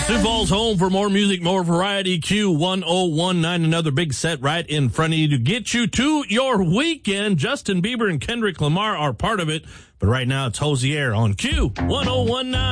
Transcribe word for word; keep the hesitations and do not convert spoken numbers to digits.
Sioux Falls home for more music, more variety. Q one oh one nine, another big set right in front of you to get you to your weekend. Justin Bieber and Kendrick Lamar are part of it, but right now it's Hosier on Q one oh one nine.